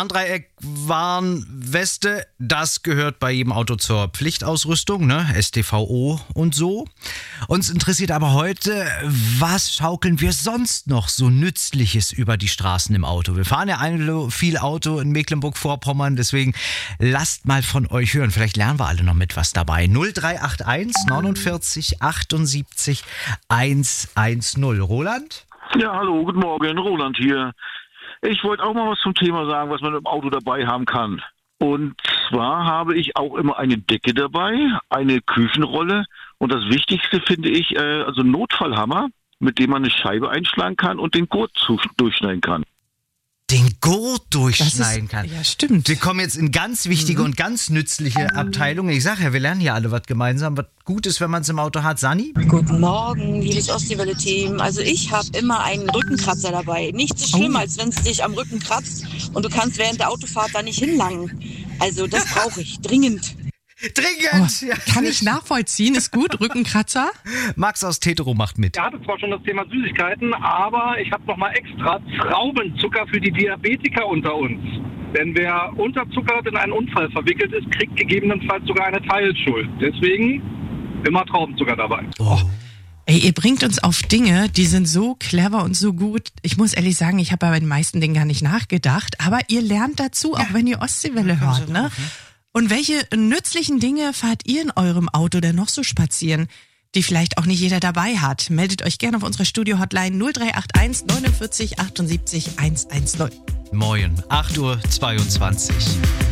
Warndreieck, Warnweste, das gehört bei jedem Auto zur Pflichtausrüstung, ne? StVO und so. Uns interessiert aber heute, was schaukeln wir sonst noch so Nützliches über die Straßen im Auto? Wir fahren ja viel Auto in Mecklenburg-Vorpommern, deswegen lasst mal von euch hören. Vielleicht lernen wir alle noch mit was dabei. 0381 49 78 110. Roland? Ja, hallo, guten Morgen, Roland hier. Ich wollte auch mal was zum Thema sagen, was man im Auto dabei haben kann. Und zwar habe ich auch immer eine Decke dabei, eine Küchenrolle und das Wichtigste finde ich, also einen Notfallhammer, mit dem man eine Scheibe einschlagen kann und den Gurt durchschneiden kann. Den Gurt durchschneiden kann. Ja, stimmt. Wir kommen jetzt in ganz wichtige und ganz nützliche Abteilungen. Ich sage ja, wir lernen hier alle was gemeinsam, was gut ist, wenn man es im Auto hat. Sani? Guten Morgen, liebes Ostseewelle-Team. Also ich habe immer einen Rückenkratzer dabei. Nichts so schlimm, als wenn es dich am Rücken kratzt und du kannst während der Autofahrt da nicht hinlangen. Also das brauche ich dringend. Dringend! Ja. Kann ich nachvollziehen, ist gut, Rückenkratzer. Max aus Tetero macht mit. Ich hatte zwar schon das Thema Süßigkeiten, aber ich habe nochmal extra Traubenzucker für die Diabetiker unter uns. Denn wer unterzuckert in einen Unfall verwickelt ist, kriegt gegebenenfalls sogar eine Teilschuld. Deswegen immer Traubenzucker dabei. Oh. Ey, ihr bringt uns auf Dinge, die sind so clever und so gut. Ich muss ehrlich sagen, ich habe bei den meisten Dingen gar nicht nachgedacht. Aber ihr lernt dazu, auch wenn ihr Ostseewelle hört, ne? Und welche nützlichen Dinge fahrt ihr in eurem Auto denn noch so spazieren, die vielleicht auch nicht jeder dabei hat? Meldet euch gerne auf unserer Studio-Hotline 0381 49 78 110. Moin, 8:22 Uhr.